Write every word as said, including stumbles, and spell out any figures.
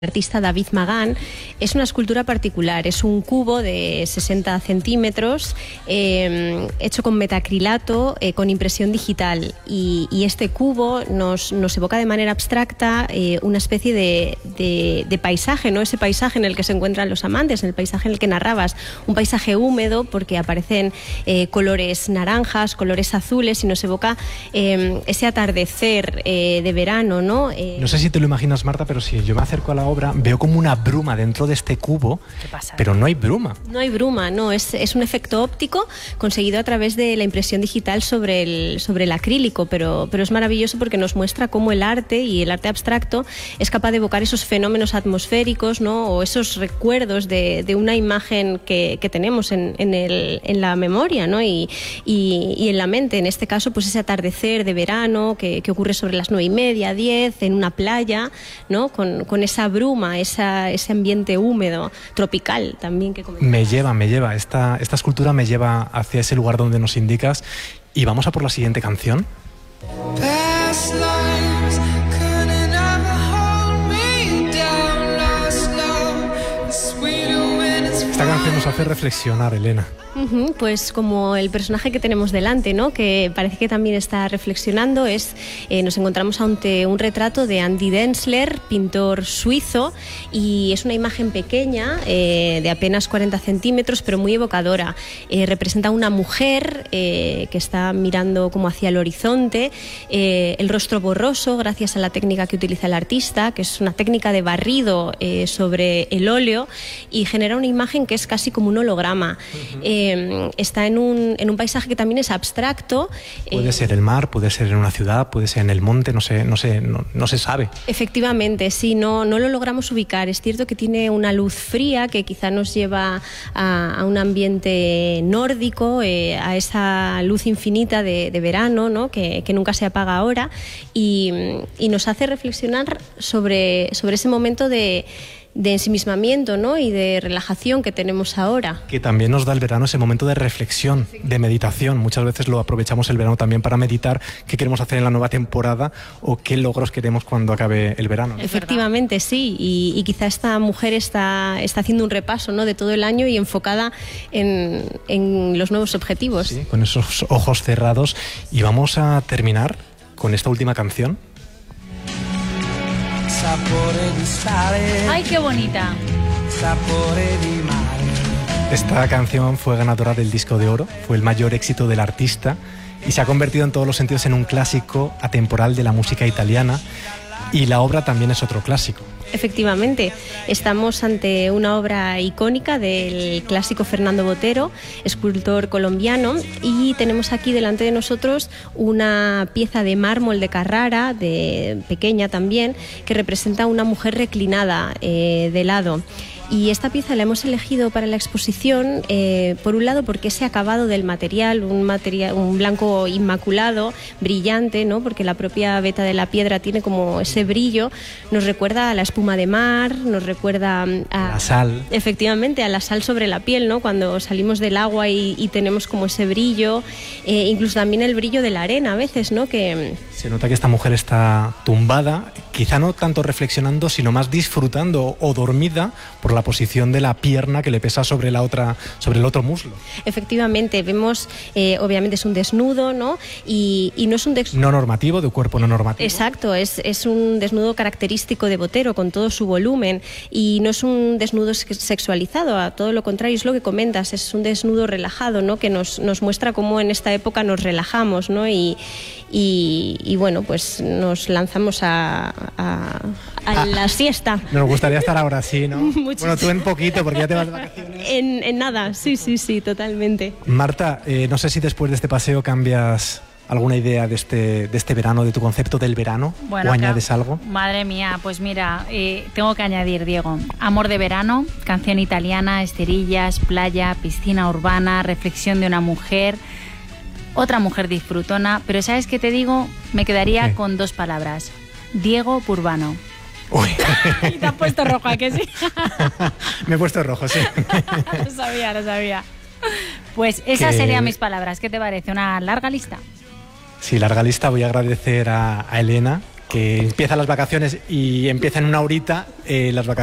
artista David Magán. Es una escultura particular, es un cubo de sesenta centímetros eh, hecho con metacrilato eh, con impresión digital y, y este cubo nos, nos evoca de manera abstracta eh, una especie de, de, de paisaje, ¿no? Ese paisaje en el que se encuentran los amantes, en el paisaje en el que narrabas, un paisaje húmedo porque aparecen eh, colores naranjas, colores azules y nos evoca eh, ese atardecer eh, de verano, ¿no? Eh, no sé si te lo imaginas, Marta, pero si yo me acerco a la obra, veo como una bruma dentro de este cubo. ¿Qué pasa? Pero no hay bruma. No hay bruma, no, es, es un efecto óptico conseguido a través de la impresión digital sobre el, sobre el acrílico, pero, pero es maravilloso porque nos muestra cómo el arte y el arte abstracto es capaz de evocar esos fenómenos atmosféricos, ¿no? O esos recuerdos de, de una imagen que, que tenemos en, en, el, en la memoria, ¿no? y, y, y en la mente. En este caso, pues ese atardecer de verano que, que ocurre sobre las nueve y media, diez, en una playa, ¿no? Con, con esa bruma, esa, ese ambiente húmedo, tropical también que comentabas. Me lleva, me lleva, esta, esta escultura me lleva hacia ese lugar donde nos indicas y vamos a por la siguiente canción. Esta canción nos hace reflexionar, Elena. Uh-huh, pues como el personaje que tenemos delante, ¿no? Que parece que también está reflexionando, es eh, nos encontramos ante un retrato de Andy Denzler, pintor suizo, y es una imagen pequeña eh, de apenas cuarenta centímetros, pero muy evocadora. Eh, representa a una mujer eh, que está mirando como hacia el horizonte, eh, el rostro borroso gracias a la técnica que utiliza el artista, que es una técnica de barrido eh, sobre el óleo, y genera una imagen que es casi como un holograma. Uh-huh. eh, Está en un, en un paisaje que también es abstracto. Puede eh, ser el mar, puede ser en una ciudad, puede ser en el monte, no sé, no sé, no, no se sabe. Efectivamente, sí, no, no lo logramos ubicar. Es cierto que tiene una luz fría que quizá nos lleva a, a un ambiente nórdico, eh, a esa luz infinita de, de verano, ¿no? que, que nunca se apaga ahora, y, y nos hace reflexionar sobre, sobre ese momento de de ensimismamiento, ¿no? Y de relajación que tenemos ahora. Que también nos da el verano ese momento de reflexión, de meditación. Muchas veces lo aprovechamos el verano también para meditar qué queremos hacer en la nueva temporada o qué logros queremos cuando acabe el verano, ¿no? Efectivamente, sí. Y, y quizá esta mujer está, está haciendo un repaso, ¿no? de todo el año y enfocada en, en los nuevos objetivos. Sí, con esos ojos cerrados. Y vamos a terminar con esta última canción. ¡Ay, qué bonita! Esta canción fue ganadora del Disco de Oro, fue el mayor éxito del artista y se ha convertido en todos los sentidos en un clásico atemporal de la música italiana, y la obra también es otro clásico. Efectivamente, estamos ante una obra icónica del clásico Fernando Botero, escultor colombiano, y tenemos aquí delante de nosotros una pieza de mármol de Carrara, de pequeña también, que representa a una mujer reclinada eh, de lado. Y esta pieza la hemos elegido para la exposición, eh, por un lado porque ese acabado del material, un material, un blanco inmaculado, brillante, ¿no? Porque la propia veta de la piedra tiene como ese brillo, nos recuerda a la espuma de mar, nos recuerda a la sal. Efectivamente, a la sal sobre la piel, ¿no? Cuando salimos del agua y, y tenemos como ese brillo, eh, incluso también el brillo de la arena a veces, ¿no? Que se nota que esta mujer está tumbada, quizá no tanto reflexionando, sino más disfrutando o dormida por la posición de la pierna que le pesa sobre la otra, sobre el otro muslo. Efectivamente, vemos, eh, obviamente es un desnudo, ¿no? Y, y no es un desnudo no normativo, de cuerpo no normativo. Exacto, es, es un desnudo característico de Botero, con todo su volumen, y no es un desnudo sexualizado, a todo lo contrario, es lo que comentas, es un desnudo relajado, ¿no? Que nos, nos muestra cómo en esta época nos relajamos, ¿no? Y, y, y bueno, pues nos lanzamos a, a, a la siesta. Nos gustaría estar ahora así, ¿no? Bueno, tú en poquito, porque ya te vas de vacaciones. En, en nada, sí, sí, sí, totalmente. Marta, eh, no sé si después de este paseo cambias alguna idea de este, de este verano, de tu concepto del verano, bueno, o añades claro. algo. Madre mía, pues mira, eh, tengo que añadir, Diego, amor de verano, canción italiana, esterillas, playa, piscina urbana, reflexión de una mujer, otra mujer disfrutona, pero ¿sabes qué te digo? Me quedaría ¿Qué? con dos palabras, Diego Purbano. Uy. Y te has puesto rojo, ¿a que sí? Me he puesto rojo, sí. Lo sabía, lo sabía. Pues esas que... serían mis palabras. ¿Qué te parece? ¿Una larga lista? Sí, larga lista. Voy a agradecer a, a Elena que empiezan las vacaciones y empiezan una horita, eh, las vacaciones